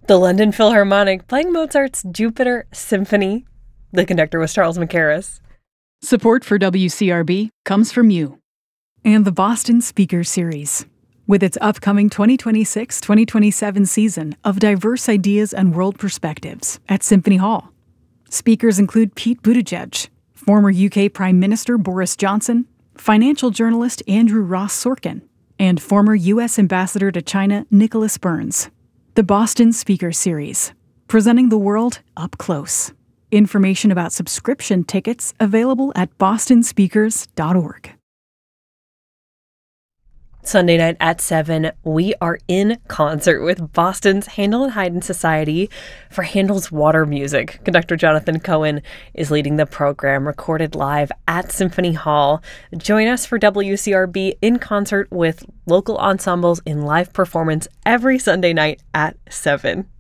The London Philharmonic playing Mozart's Jupiter Symphony. The conductor was Charles Mackerras. Support for WCRB comes from you. And the Boston Speaker Series, with its upcoming 2026-2027 season of diverse ideas and world perspectives at Symphony Hall. Speakers include Pete Buttigieg, former UK Prime Minister Boris Johnson, financial journalist Andrew Ross Sorkin, and former U.S. Ambassador to China Nicholas Burns. The Boston Speaker Series, presenting the world up close. Information about subscription tickets available at bostonspeakers.org. Sunday night at 7, we are in concert with Boston's Handel and Haydn Society for Handel's Water Music. Conductor Jonathan Cohen is leading the program, recorded live at Symphony Hall. Join us for WCRB in concert with local ensembles in live performance every Sunday night at 7.